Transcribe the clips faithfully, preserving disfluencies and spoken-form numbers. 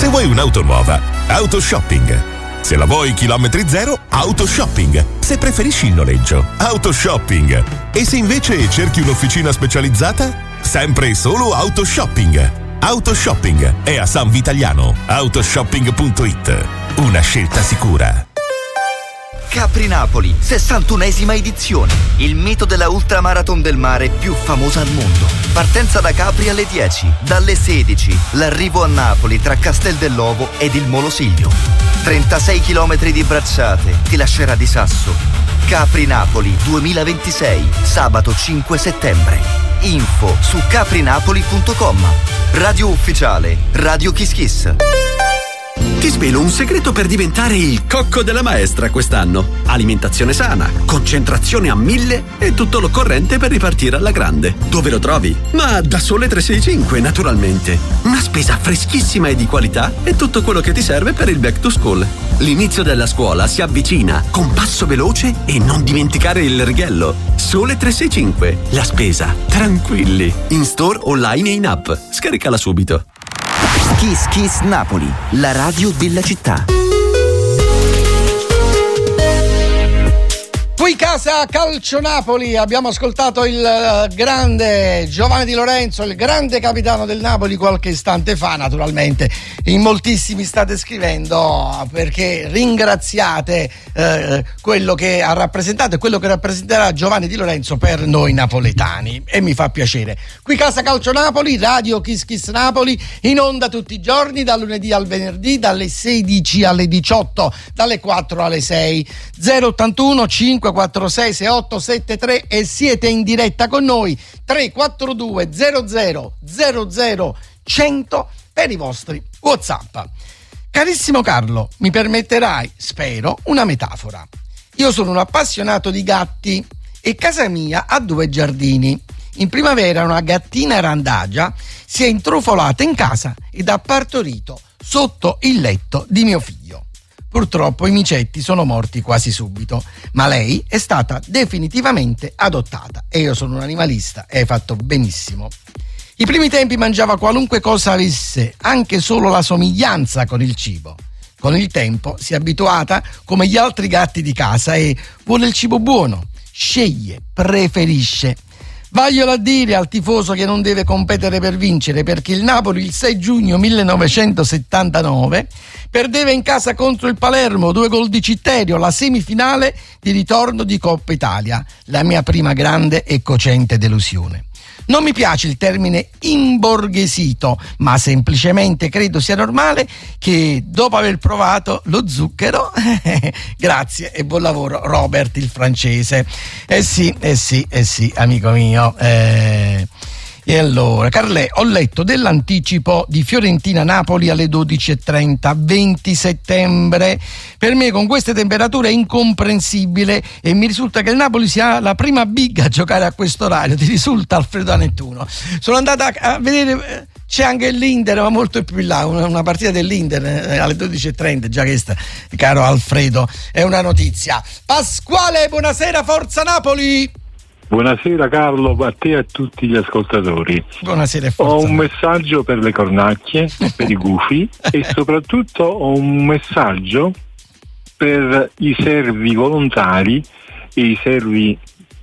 Se vuoi un'auto nuova, Autoshopping. Se la vuoi chilometri zero, Autoshopping. Se preferisci il noleggio, Autoshopping. E se invece cerchi un'officina specializzata, sempre e solo Autoshopping. Autoshopping è a San Vitaliano. Autoshopping punto it. Una scelta sicura. Capri Napoli, sessantunesima edizione. Il mito della ultramarathon del mare più famosa al mondo. Partenza da Capri alle dieci. Dalle sedici, l'arrivo a Napoli tra Castel dell'Ovo ed il Molosiglio. trentasei chilometri di bracciate, ti lascerà di sasso. Capri Napoli duemilaventisei, sabato cinque settembre. Info su caprinapoli punto com. Radio ufficiale, Radio Kiss Kiss. Ti svelo un segreto per diventare il cocco della maestra quest'anno. Alimentazione sana, concentrazione a mille e tutto l'occorrente per ripartire alla grande. Dove lo trovi? Ma da Sole trecentosessantacinque, naturalmente. Una spesa freschissima e di qualità e tutto quello che ti serve per il back to school. L'inizio della scuola si avvicina con passo veloce e non dimenticare il righello. Sole trecentosessantacinque, la spesa tranquilli. In store, online e in app. Scaricala subito. Kiss Kiss Napoli, la radio della città. Qui casa Calcio Napoli, abbiamo ascoltato il grande Giovanni Di Lorenzo, il grande capitano del Napoli qualche istante fa. Naturalmente in moltissimi state scrivendo perché ringraziate eh, quello che ha rappresentato e quello che rappresenterà Giovanni Di Lorenzo per noi napoletani, e mi fa piacere. Qui casa Calcio Napoli, radio Kiss Kiss Napoli, in onda tutti i giorni dal lunedì al venerdì, dalle sedici alle diciotto, dalle quattro alle sei. Zero ottantuno cinque quattro sei sei otto sette tre e siete in diretta con noi. Tre quattro due zero zero zero zero cento per i vostri WhatsApp. Carissimo Carlo, mi permetterai, spero, una metafora. Io sono un appassionato di gatti e casa mia ha due giardini. In primavera una gattina randagia si è intrufolata in casa ed ha partorito sotto il letto di mio figlio. Purtroppo i micetti sono morti quasi subito, ma lei è stata definitivamente adottata e io sono un animalista e hai fatto benissimo. I primi tempi mangiava qualunque cosa avesse anche solo la somiglianza con il cibo. Con il tempo si è abituata come gli altri gatti di casa e vuole il cibo buono, sceglie, preferisce. Vaglielo a dire al tifoso che non deve competere per vincere, perché il Napoli il sei giugno millenovecentosettantanove perdeva in casa contro il Palermo, due gol di Citterio, la semifinale di ritorno di Coppa Italia, la mia prima grande e cocente delusione. Non mi piace il termine imborghesito, ma semplicemente credo sia normale che dopo aver provato lo zucchero, grazie e buon lavoro Robert il francese. Eh sì, eh sì, eh sì, amico mio. Eh... E allora, Carlè, ho letto dell'anticipo di Fiorentina-Napoli alle dodici e trenta, venti settembre. Per me con queste temperature è incomprensibile e mi risulta che il Napoli sia la prima big a giocare a questo orario. Ti risulta, Alfredo Anettuno? Sono andata a vedere, c'è anche l'Inter, ma molto più in là, una, una partita dell'Inter alle dodici e trenta, già questa, caro Alfredo, è una notizia. Pasquale, buonasera, forza Napoli! Buonasera Carlo, a te e a tutti gli ascoltatori. Buonasera, forza. Ho un messaggio per le cornacchie, per i gufi e soprattutto ho un messaggio per i servi volontari e i servi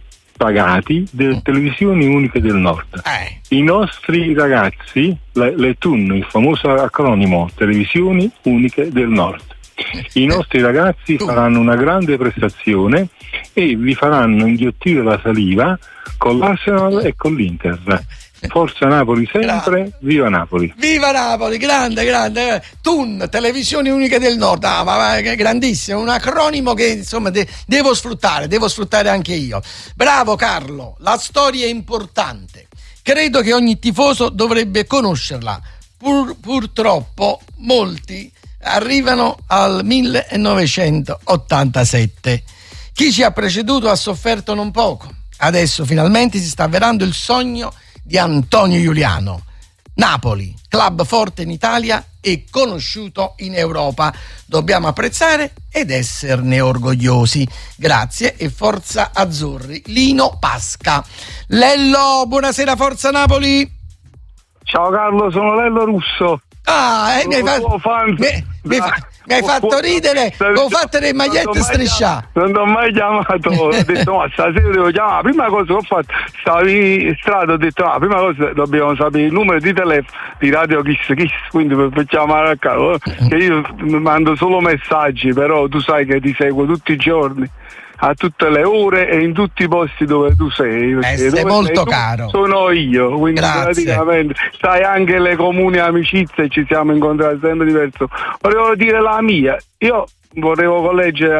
pagati delle televisioni uniche del Nord. Eh. I nostri ragazzi, le, le T U N, il famoso acronimo Televisioni Uniche del Nord. I nostri ragazzi faranno una grande prestazione e vi faranno inghiottire la saliva con l'Arsenal e con l'Inter. Forza Napoli sempre, viva Napoli! Viva Napoli, grande, grande! T U N, Televisioni Uniche del Nord, ah, ma, ma grandissimo, un acronimo che insomma de- devo sfruttare, devo sfruttare anche io. Bravo Carlo, la storia è importante. Credo che ogni tifoso dovrebbe conoscerla. Pur, purtroppo molti arrivano al millenovecentottantasette. Chi ci ha preceduto ha sofferto non poco. Adesso finalmente si sta avverando il sogno di Antonio Giuliano. Napoli, club forte in Italia e conosciuto in Europa. Dobbiamo apprezzare ed esserne orgogliosi. Grazie e forza azzurri. Lino Pasca. Lello, buonasera, forza Napoli. Ciao Carlo, sono Lello Russo. Ah, eh, mi hai fatto, mi, mi, mi hai fatto ridere, ho fatto le magliette strisciate. Non ti ho mai chiamato, ho detto no, stasera devo chiamare. La prima cosa che ho fatto, stavi in strada, ho detto no, la prima cosa dobbiamo sapere il numero di telefono di Radio Kiss Kiss, quindi per, per chiamare a casa, che io mando solo messaggi, però tu sai che ti seguo tutti i giorni, a tutte le ore e in tutti i posti dove tu sei. Eh, sei dove molto sei tu, caro. sono io, quindi Grazie. praticamente sai anche le comuni amicizie, ci siamo incontrati sempre diverso. Volevo dire la mia, io volevo collegere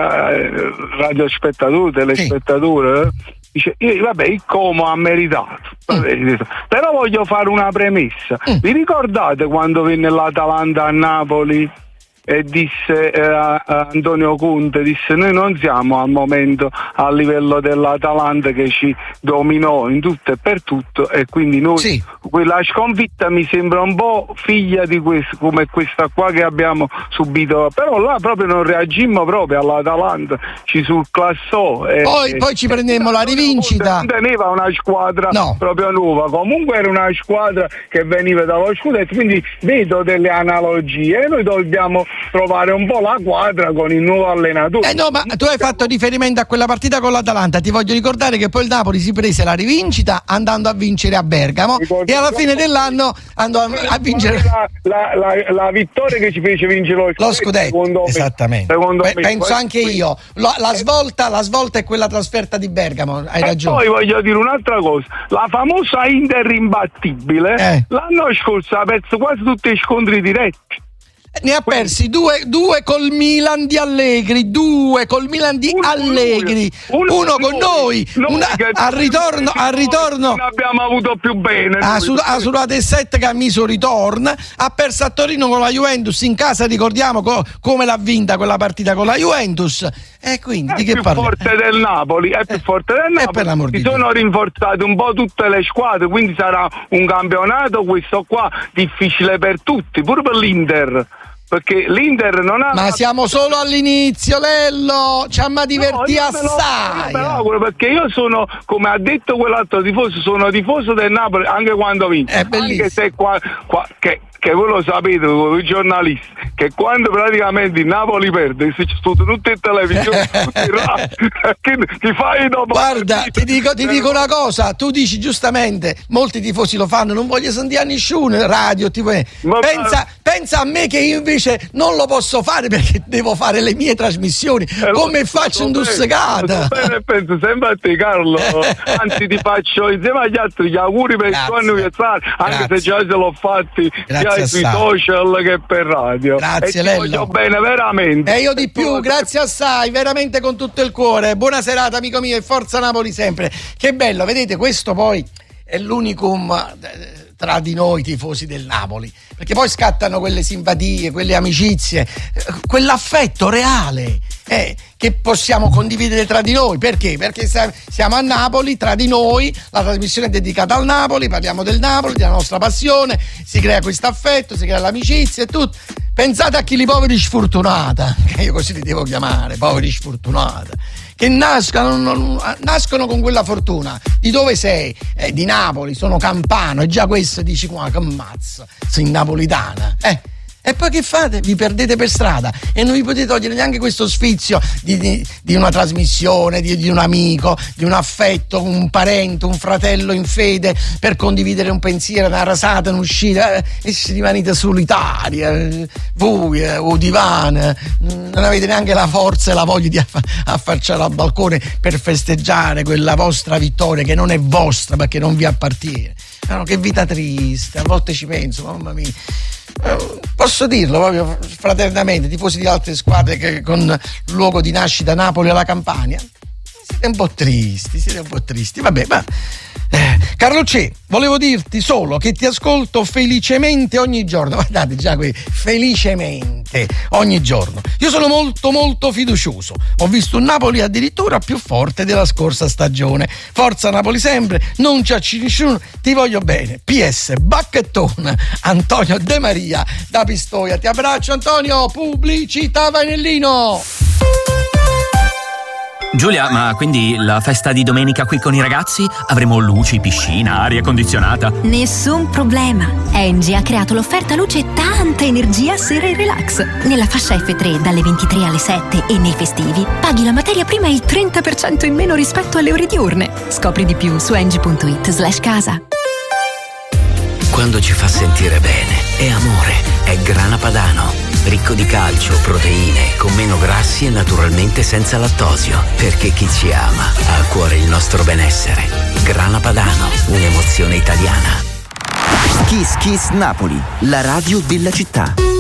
a Radio Spettatori, telespettatori, sì. Dice, io, vabbè, il Como ha meritato, mm. però voglio fare una premessa. Mm. Vi ricordate quando venne l'Atalanta a Napoli e disse eh, a Antonio Conte, disse noi non siamo al momento a livello dell'Atalanta che ci dominò in tutto e per tutto, e quindi noi sì. quella sconfitta mi sembra un po' figlia di questo, come questa qua che abbiamo subito, però là proprio non reagimmo proprio all'Atalanta, ci surclassò e, poi, e, poi ci prendemmo la rivincita, non teneva una squadra no. proprio nuova, comunque era una squadra che veniva dallo scudetto, quindi vedo delle analogie e noi dobbiamo trovare un po' la quadra con il nuovo allenatore. Eh no, ma tu hai fatto riferimento a quella partita con l'Atalanta, ti voglio ricordare che poi il Napoli si prese la rivincita andando a vincere a Bergamo e alla fine dell'anno andò a, a vincere la, la, la, la vittoria che ci fece vincere lo scudetto, lo scudetto esattamente me, secondo Beh, me. Penso anche io la, la, svolta, la svolta è quella trasferta di Bergamo, hai e ragione. Poi voglio dire un'altra cosa, la famosa Inter imbattibile eh. l'anno scorso ha perso quasi tutti i scontri diretti. Ne ha persi due, due col Milan di Allegri, due col Milan di uno Allegri, uno, uno con noi, noi una, al ritorno, al ritorno non abbiamo avuto più bene. Ha sudato il set che ha messo ritorno, ha perso a Torino con la Juventus in casa, ricordiamo co- come l'ha vinta quella partita con la Juventus. E quindi è di che più parliamo? forte del Napoli, è più eh, forte del Napoli. Per l'amor di si Dio. sono rinforzate un po' tutte le squadre, quindi sarà un campionato questo qua difficile per tutti, pure per l'Inter. Perché l'Inter non ha. Ma siamo solo all'inizio, Lello. Ci hanno divertito no, assai. Me lo auguro, perché io sono, come ha detto quell'altro tifoso, sono tifoso del Napoli anche quando vince. È bellissimo. Anche se qua, qua che, che voi lo sapete, voi giornalisti, che quando praticamente il Napoli perde, si sono tutte in televisione, tutti in radio, che ti fai dopo. Guarda, ti dico, ti dico una cosa, tu dici giustamente, molti tifosi lo fanno, non voglio sentire a nessuno, radio, tipo, pensa, pensa a me che io invece non lo posso fare perché devo fare le mie trasmissioni, eh, come lo, faccio indussecata. Penso sempre a te, Carlo, anzi ti faccio insieme agli altri gli auguri per Grazie. il tuo anniversario, anche Grazie. se già se l'ho fatti Grazie sia sui social che per radio. Grazie, e ti voglio bene veramente. E io di più, grazie assai, veramente con tutto il cuore. Buona serata amico mio e forza Napoli sempre. Che bello, vedete, questo poi è l'unicum tra di noi tifosi del Napoli, perché poi scattano quelle simpatie, quelle amicizie, quell'affetto reale eh, che possiamo condividere tra di noi. Perché? Perché siamo a Napoli, tra di noi, la trasmissione è dedicata al Napoli, parliamo del Napoli, della nostra passione, si crea questo affetto, si crea l'amicizia e tutto. Pensate a chi li poveri sfortunata, che io così li devo chiamare, poveri sfortunata, che nascono, non, nascono con quella fortuna. Di dove sei? Eh, di Napoli, sono campano, e già questo dici qua che ammazza, sei napolitana. Eh. E poi che fate? Vi perdete per strada e non vi potete togliere neanche questo sfizio di, di, di una trasmissione, di, di un amico, di un affetto, un parente, un fratello in fede per condividere un pensiero, una rasata, un'uscita eh, e si rimanete solitari, eh, voi eh, o divano, non avete neanche la forza e la voglia di aff- affacciare al balcone per festeggiare quella vostra vittoria che non è vostra perché non vi appartiene. No, che vita triste, a volte ci penso, mamma mia. Posso dirlo proprio fraternamente, tifosi di altre squadre che con luogo di nascita Napoli alla Campania, siete un po' tristi, siete un po' tristi, vabbè, ma eh, Carlo C, volevo dirti solo che ti ascolto felicemente ogni giorno, guardate già qui, felicemente ogni giorno. Io sono molto molto fiducioso, ho visto un Napoli addirittura più forte della scorsa stagione. Forza Napoli sempre, non c'è nessuno, ti voglio bene. P S Bacchettone, Antonio De Maria da Pistoia. Ti abbraccio Antonio, pubblicità Vanellino. Giulia, ma quindi la festa di domenica qui con i ragazzi? Avremo luci, piscina, aria condizionata? Nessun problema. Engie ha creato l'offerta luce e tanta energia sera e relax. Nella fascia F tre dalle ventitré alle sette e nei festivi paghi la materia prima il trenta per cento in meno rispetto alle ore diurne. Scopri di più su engie punto it slash casa. Quando ci fa sentire bene, è amore, è Grana Padano. Ricco di calcio, proteine, con meno grassi e naturalmente senza lattosio. Perché chi ci ama ha a cuore il nostro benessere. Grana Padano, un'emozione italiana. Kiss Kiss Napoli, la radio della città.